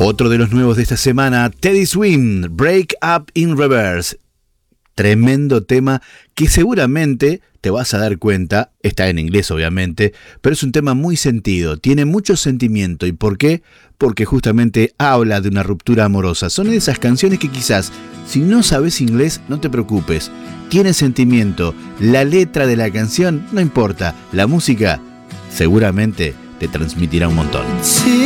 Otro de los nuevos de esta semana, Teddy Swims, Break Up in Reverse. Tremendo tema que seguramente te vas a dar cuenta, está en inglés obviamente, pero es un tema muy sentido, tiene mucho sentimiento. ¿Y por qué? Porque justamente habla de una ruptura amorosa. Son de esas canciones que quizás, si no sabes inglés, no te preocupes. Tiene sentimiento, la letra de la canción no importa, la música seguramente te transmitirá un montón.